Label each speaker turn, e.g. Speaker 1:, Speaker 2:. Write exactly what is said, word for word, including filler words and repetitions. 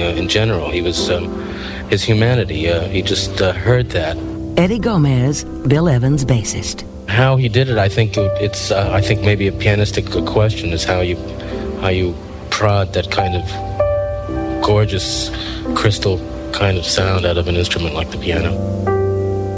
Speaker 1: uh, in general. He was um, his humanity. Uh, he just uh, heard that.
Speaker 2: Eddie Gomez, Bill Evans' bassist.
Speaker 1: How he did it, I think it, it's. Uh, I think maybe a pianistic question is how you, how you prod that kind of gorgeous crystal kind of sound out of an instrument like the piano.